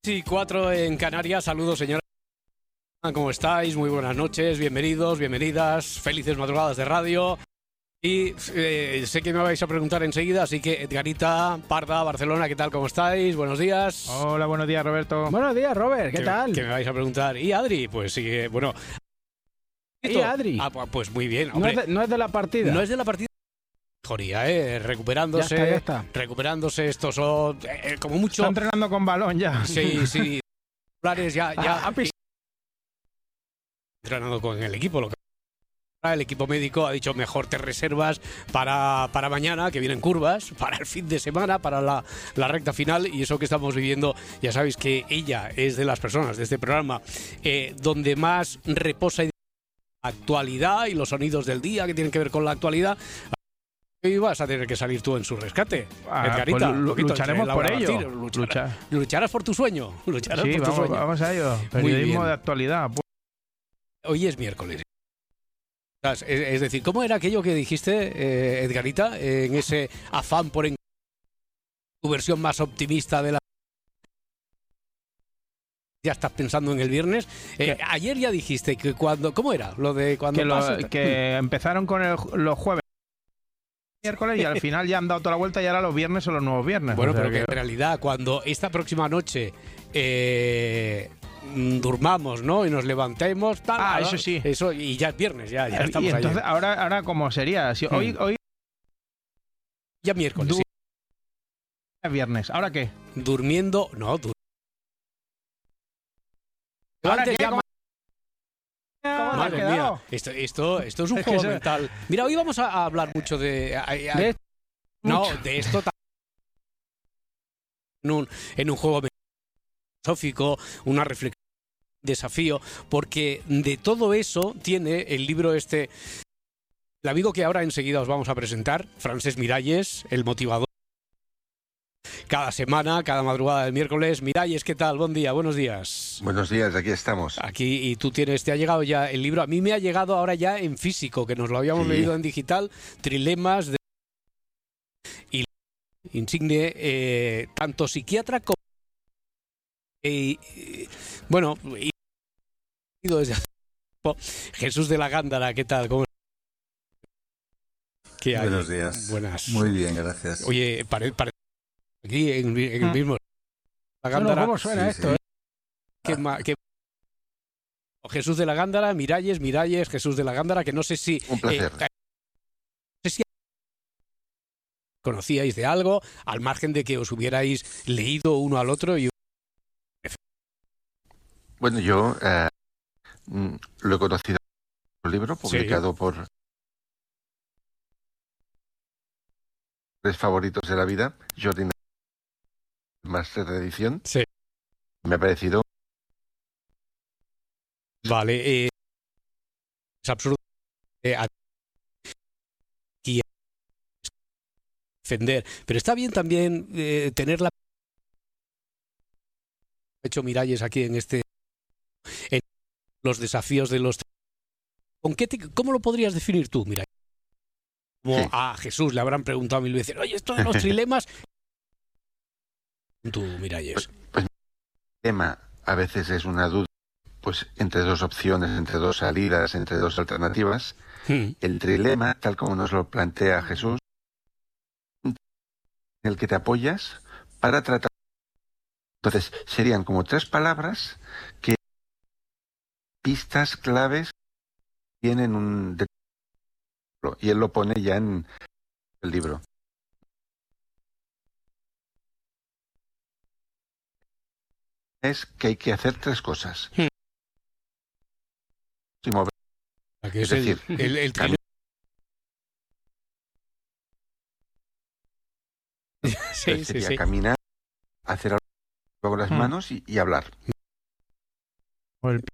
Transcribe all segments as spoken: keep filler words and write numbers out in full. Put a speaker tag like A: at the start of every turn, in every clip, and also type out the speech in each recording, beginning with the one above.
A: Sí, cuatro en Canarias. Saludos, señora. ¿Cómo estáis? Muy buenas noches, bienvenidos, bienvenidas, felices madrugadas de radio. Y eh, sé que me vais a preguntar enseguida, así que Edgarita, Parda, Barcelona, ¿qué tal? ¿Cómo estáis? Buenos días.
B: Hola, buenos días, Roberto.
C: Buenos días, Robert, ¿qué
A: ¿Qué,
C: tal?
A: ¿Qué me vais a preguntar? ¿Y Adri? Pues sí, eh, bueno.
C: ¿Y Adri?
A: Ah, pues muy bien,
C: No
A: hombre.
C: es, de, no es de la partida.
A: No es de la partida. Mejoría, ¿eh? Recuperándose.
C: Ya está, ya está.
A: Recuperándose estos son, eh, como mucho.
B: Está entrenando con balón ya.
A: Sí, sí. Ya, ya.
C: Ah, ah, pis-
A: Entrenando con el equipo, lo que el equipo médico ha dicho mejor te reservas para, para mañana, que vienen curvas, para el fin de semana, para la, la recta final, y eso que estamos viviendo, ya sabéis que ella es de las personas de este programa eh, donde más reposa y actualidad y los sonidos del día que tienen que ver con la actualidad. Y vas a tener que salir tú en su rescate,
B: Ah,
A: Edgarita.
B: pues
A: un poquito
B: lucharemos
A: entre
B: por
A: Laura
B: ello.
A: Martín, lucharás,
B: Luchar.
A: lucharás por tu sueño. Lucharás
B: Sí,
A: por tu
B: vamos,
A: sueño.
B: vamos a ello.
A: Muy
B: Periodismo
A: bien.
B: de actualidad.
A: Hoy es miércoles. Es, es decir, ¿cómo era aquello que dijiste, eh, Edgarita, eh, en ese afán por en tu versión más optimista de la... Ya estás pensando en el viernes. Eh, ayer ya dijiste que cuando... ¿Cómo era? Lo de cuando
B: Que, lo-
A: pasa-
B: que empezaron con el- los jueves, miércoles, y al final ya han dado toda la vuelta y ahora los viernes son los nuevos viernes.
A: Bueno,
B: O sea
A: pero que en
B: que-
A: realidad cuando esta próxima noche eh, mm, durmamos, ¿no? Y nos levantemos... Tal,
B: Ah,
A: ¿no?
B: eso sí.
A: Eso, y ya es viernes, ya, ya estamos
B: y entonces,
A: ahí.
B: ahora, ahora ¿cómo sería? Si hoy,
A: Hmm.
B: hoy
A: Ya miércoles,
B: Du-
A: sí.
B: es viernes, ¿ahora qué?
A: Durmiendo... No, du-
B: ¿Ahora
A: Antes
B: qué?
A: ya
B: ¿Cómo- ¿Cómo te has
A: Madre
B: quedado?
A: mía, esto, esto, esto es un
B: Es que
A: juego
B: eso-
A: mental. Mira, hoy vamos a a hablar mucho de... a- a-
C: De-
A: no,
C: mucho.
A: de esto también. En un, en un juego filosófico, una reflexión, desafío, porque de todo eso tiene el libro este, el amigo que ahora enseguida os vamos a presentar, Francesc Miralles, el motivador. Cada semana, cada madrugada del miércoles. Miralles, ¿qué tal? Buen día, buenos días.
D: Buenos días, aquí estamos.
A: Aquí, y tú tienes, te ha llegado ya el libro. A mí me ha llegado ahora ya en físico, que nos lo habíamos
D: Sí.
A: leído en digital, Trilemas de y insigne, eh, tanto psiquiatra como eh, eh, bueno, y desde hace tiempo. Jesús de la Gándara, ¿qué tal? ¿Cómo ¿Qué hay?
D: Buenos días.
A: Buenas.
D: Muy bien, gracias.
A: Oye, parece aquí en, en el
B: Ah.
A: mismo la
C: Bueno,
A: Gándara.
C: ¿cómo suena
D: Sí,
C: esto?
D: sí.
C: eh?
A: que ma- que- Jesús de la Gándara, Miralles, Miralles, Jesús de la Gándara, que no sé si
D: Un placer.
A: eh, no sé si conocíais de algo, al margen de que os hubierais leído uno al otro y
D: Bueno, yo eh, mm, lo he conocido en un libro publicado por tres favoritos de la vida, Jordi, máster de edición.
A: Sí.
D: Me ha parecido
A: vale, eh, es absurdo eh, a- y defender, pero está bien también eh, tener la hecho Miralles aquí en este en los desafíos de los ¿con qué te- cómo lo podrías definir tú, Miralles? Como
D: Sí.
A: a Jesús le habrán preguntado mil veces, oye, esto de los trilemas, tú, Miralles.
D: el tema, a veces es una duda, pues entre dos opciones, entre dos salidas, entre dos alternativas.
A: Mm.
D: El trilema, tal como nos lo plantea Jesús, en el que te apoyas para tratar. Entonces, serían como tres palabras que pistas claves tienen un de- y él lo pone ya en el libro. Es que hay que hacer tres cosas.
A: Hmm.
D: Y mover-
A: Que es
D: Es
A: el,
D: decir,
A: el, el trilema. Sí, sí,
D: sería
A: sí.
D: caminar, hacer algo con las
B: Hmm.
D: manos y, y hablar.
B: O el-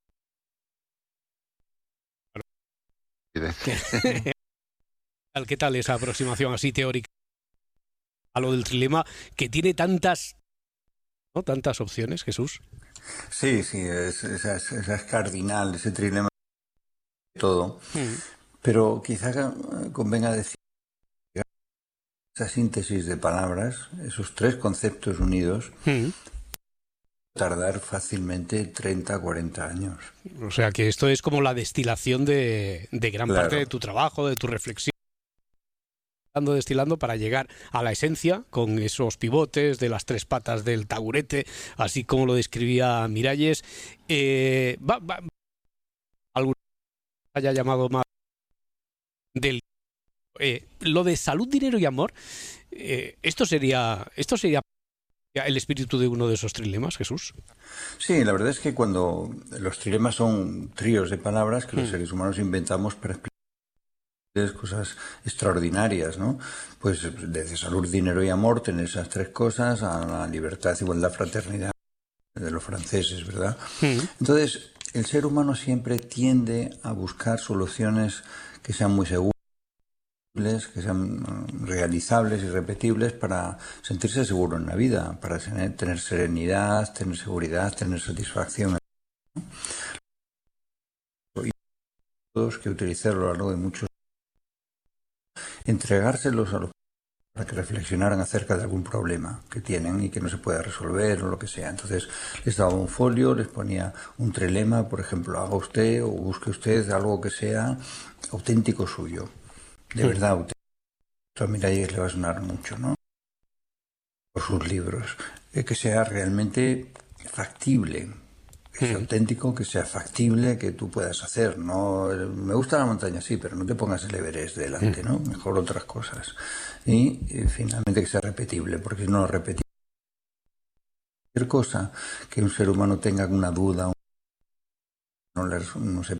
A: ¿Qué tal esa aproximación así teórica a lo del trilema que tiene tantas, ¿no? tantas opciones, Jesús?
E: Sí, sí, es, esa, es, esa es cardinal, ese trilema de todo. Pero quizás eh, convenga decir que esa síntesis de palabras, esos tres conceptos unidos,
A: Mm.
E: tardar fácilmente treinta, cuarenta años.
A: O sea que esto es como la destilación de, de gran
E: Claro.
A: parte de tu trabajo, de tu reflexión. Destilando, destilando para llegar a la esencia con esos pivotes de las tres patas del taburete, así como lo describía Miralles. Eh, va, va, alguno haya llamado más del eh, lo de salud, dinero y amor. Eh, esto sería, esto sería el espíritu de uno de esos trilemas, Jesús.
E: Sí, la verdad es que cuando los trilemas son tríos de palabras que los
A: Mm.
E: seres humanos inventamos para explicar cosas extraordinarias, ¿no? Pues desde salud, dinero y amor, tener esas tres cosas, a la libertad, igualdad, fraternidad de los franceses, ¿verdad?
A: Mm.
E: Entonces, el ser humano siempre tiende a buscar soluciones que sean muy seguras, que sean realizables y repetibles para sentirse seguro en la vida, para tener, tener serenidad, tener seguridad, tener satisfacción. Y todos que utilizar a lo largo de muchos entregárselos a los para que reflexionaran acerca de algún problema que tienen y que no se pueda resolver o lo que sea. Entonces les daba un folio, les ponía un trilema, por ejemplo, haga usted o busque usted algo que sea auténtico suyo, de verdad auténtico. Esto a Miralles le va a sonar mucho, ¿no? Por sus libros, eh, que sea realmente factible, que sea auténtico, que sea factible, que tú puedas hacer. No, me gusta la montaña, sí, pero no te pongas el Everest delante, ¿no? Mejor otras cosas. Y, y finalmente que sea repetible, porque si no lo repetible, cualquier cosa que un ser humano tenga una duda, un, no, le, no sé,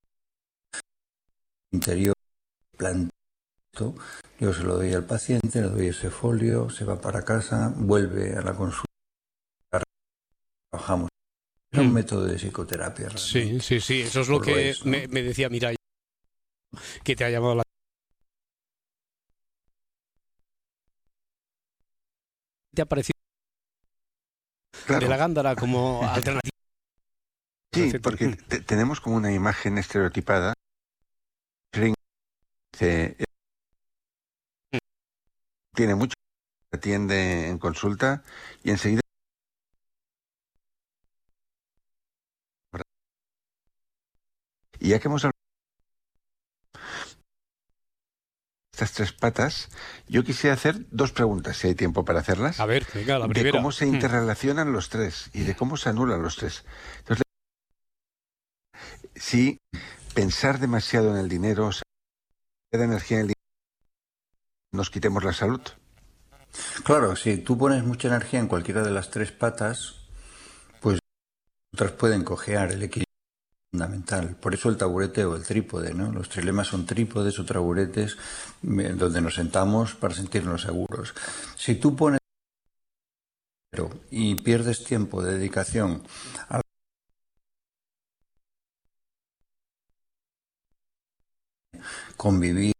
E: interior, plantea esto, yo se lo doy al paciente, le doy ese folio, se va para casa, vuelve a la consulta, trabajamos. Es un método de psicoterapia.
A: Sí, sí, sí, eso es lo
E: Por
A: que
E: eso, ¿no?
A: me, me decía Miralles, que te ha llamado la ¿Te ha parecido
D: Claro.
A: de la Gándara como alternativa?
D: Sí, porque te- tenemos como una imagen estereotipada. Dice, eh, tiene mucho, atiende en consulta y enseguida. Y ya que hemos hablado de estas tres patas, yo quisiera hacer dos preguntas, si hay tiempo para hacerlas.
A: A ver, venga, la
D: de
A: primera.
D: cómo se
A: Mm.
D: interrelacionan los tres y de cómo se anulan los tres. Entonces, si pensar demasiado en el dinero, o sea, de energía en el dinero, nos quitemos la salud.
E: Claro, si tú pones mucha energía en cualquiera de las tres patas, pues otras pueden cojear el equilibrio fundamental. Por eso el taburete o el trípode, ¿no? Los trilemas son trípodes o taburetes eh, donde nos sentamos para sentirnos seguros. Si tú pones y pierdes tiempo de dedicación a convivir,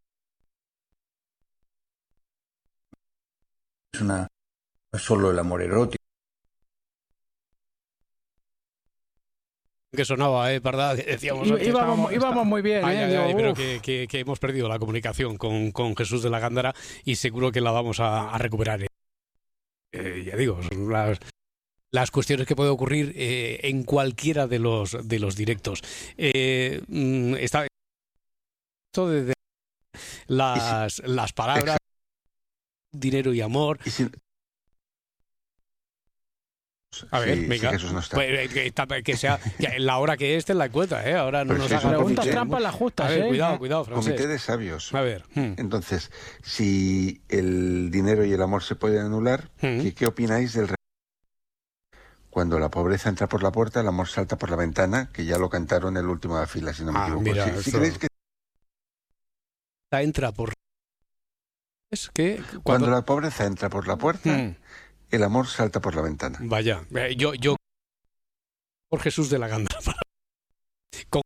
E: es una no es solo el amor erótico.
A: Que sonaba, ¿eh? ¿Verdad? Decíamos
C: Í-
A: antes.
C: íbamos, íbamos muy bien,
A: Ay,
C: ¿eh?
A: ay,
C: Digo,
A: ay, pero
C: uf.
A: que, que- que hemos perdido la comunicación con, con Jesús de la Gándara y seguro que la vamos a, a recuperar. Eh, ya digo, son las, las cuestiones que puede ocurrir eh, en cualquiera de los de los directos. Eh, mm, está esto de, de las, las palabras dinero y amor.
D: Y si,
A: A ver,
D: si- si
A: venga.
D: Jesús no está.
A: Pues, eh, que, está- que sea que la hora que es, te la encuentra, ¿eh? Ahora no
D: Pero
A: nos
D: si es
A: haga
D: un
C: Preguntas
D: comité.
C: trampas las
A: A
C: justas,
A: ver,
C: ¿eh?
A: cuidado, cuidado, Francés.
D: Comité de sabios.
A: A ver. mm.
D: Entonces, si el dinero y el amor se pueden anular,
A: Mm.
D: ¿qué, qué opináis del re- cuando la pobreza entra por la puerta, el amor salta por la ventana, que ya lo cantaron en el último de la fila, si no me
A: Ah,
D: equivoco?
A: mira,
D: Si- si
A: eso-
D: creéis que
A: La entra por es que
D: cuando
A: cuando
D: la pobreza entra por la puerta,
A: Mm.
D: el amor salta por la ventana.
A: Vaya, eh, yo yo por Jesús de la Gándara. Con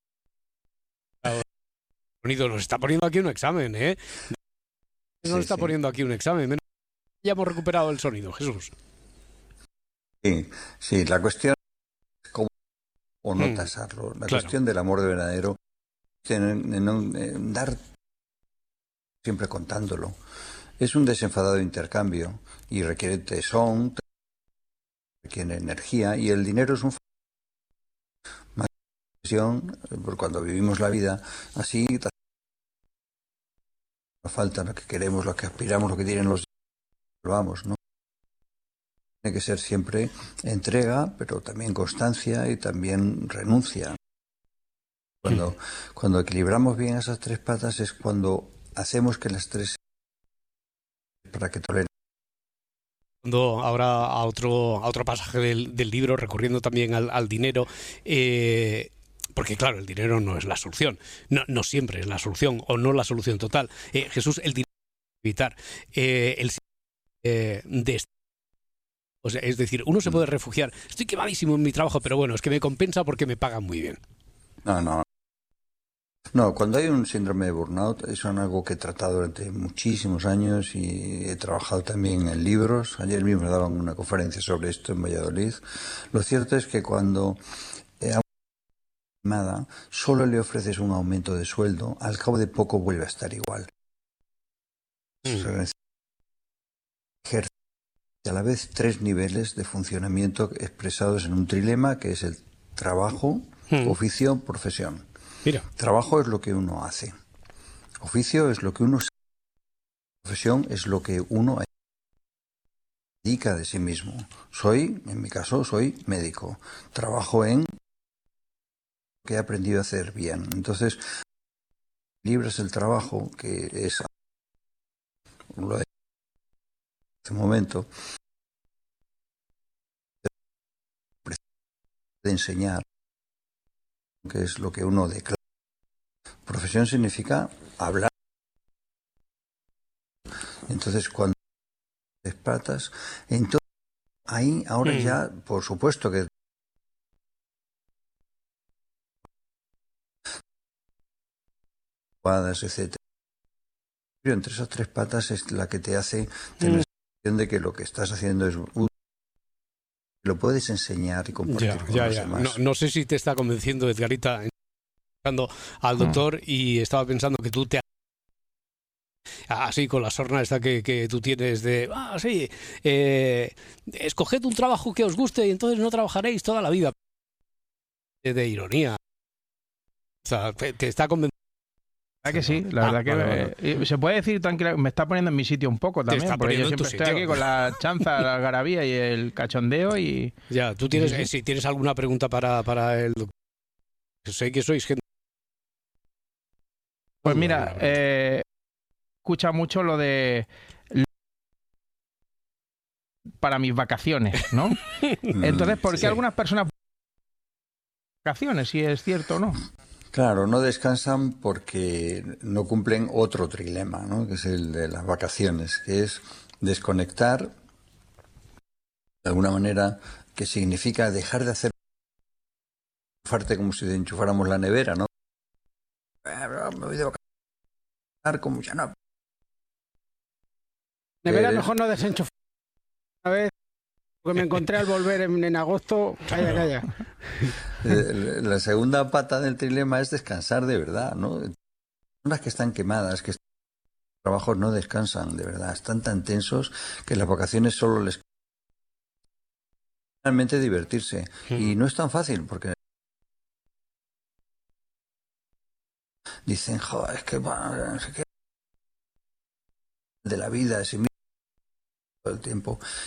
A: sonido nos está poniendo aquí un examen, ¿eh? Nos
E: Sí,
A: está
E: sí.
A: poniendo aquí un examen. Menos ya hemos recuperado el sonido, Jesús.
E: Sí, sí, la cuestión es cómo o no
A: Mm,
E: tasarlo. La
A: claro.
E: cuestión del amor de verdadero es en, en- en- en dar siempre contándolo. Es un desenfadado intercambio y requiere tesón, requiere requiere energía, y el dinero es un por cuando vivimos la vida así, nos falta lo que queremos, lo que aspiramos, lo que tienen los vamos, ¿no? Tiene que ser siempre entrega, pero también constancia y también renuncia. Cuando, sí. cuando equilibramos bien esas tres patas es cuando hacemos que las tres para que toleren.
A: Ahora a otro, a otro pasaje del, del libro, recurriendo también al, al dinero, eh, porque claro, el dinero no es la solución, no, no siempre es la solución, o no la solución total. Eh, Jesús, el dinero evitar eh, el eh, de o sea, es decir, uno se puede refugiar. Estoy quemadísimo en mi trabajo, pero bueno, es que me compensa porque me pagan muy bien.
E: No, no. No, cuando hay un síndrome de burnout, eso es algo que he tratado durante muchísimos años y he trabajado también en libros. Ayer mismo daban una conferencia sobre esto en Valladolid. Lo cierto es que cuando a una quemada solo le ofreces un aumento de sueldo, al cabo de poco vuelve a estar igual. Mm. Ejerce a la vez tres niveles de funcionamiento expresados en un trilema, que es el trabajo, mm. oficio, profesión.
A: Mira.
E: Trabajo es lo que uno hace. Oficio es lo que uno sabe. Profesión es lo que uno dedica de sí mismo. Soy, en mi caso, soy médico. Trabajo en lo que he aprendido a hacer bien. Entonces, libres el trabajo, que es lo de este momento, de enseñar, que es lo que uno declara. Profesión significa hablar. Entonces, cuando tres patas, entonces ahí ahora mm. ya, por supuesto que etcétera. Pero entre esas tres patas es la que te hace tener mm. la sensación de que lo que estás haciendo es útil. Lo puedes enseñar y compartir
A: ya,
E: con
A: ya,
E: los
A: ya.
E: demás.
A: No, no sé si te está convenciendo, Edgarita, buscando al doctor mm. y estaba pensando que tú te así con la sorna esta que, que tú tienes de ah sí eh, escoged un trabajo que os guste y entonces no trabajaréis toda la vida, de, de ironía, o sea, te, te está convenciendo.
B: La verdad que sí, la verdad ah, que vale, vale. Eh, se puede decir tranquila, me está poniendo en mi sitio un poco también, porque yo siempre estoy sitio. Aquí con la chanza, la algarabía y el cachondeo y...
A: Ya, tú tienes,
B: sí.
A: eh, si tienes alguna pregunta para, para el doctor, sé que sois gente...
B: Pues mira, eh, escucha mucho lo de... para mis vacaciones, ¿no? Entonces, ¿por qué sí. algunas personas... vacaciones, si es cierto o no?
E: Claro, no descansan porque no cumplen otro trilema, ¿no? Que es el de las vacaciones, que es desconectar de alguna manera, que significa dejar de hacer enchufarte como si enchufáramos la nevera, ¿no? Me voy de vacaciones, como ya no.
C: Nevera eh, mejor no desenchufar una vez. Porque me encontré al volver en, en agosto, calla, calla.
E: La segunda pata del trilema es descansar de verdad, ¿no? Las que están quemadas, que están en trabajos no descansan de verdad, están tan tensos que las vacaciones solo les realmente divertirse. Sí. Y no es tan fácil porque dicen, joder, es que bueno, no sé qué de la vida, es todo el tiempo.